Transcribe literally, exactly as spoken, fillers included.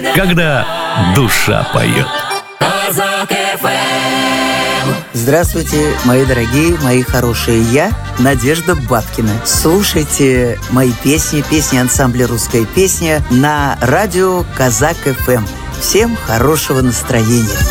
когда душа поет. Здравствуйте, мои дорогие, мои хорошие. Я Надежда Бабкина. Слушайте мои песни, песни ансамбля «Русская песня» на радио Казак эф эм. Всем хорошего настроения.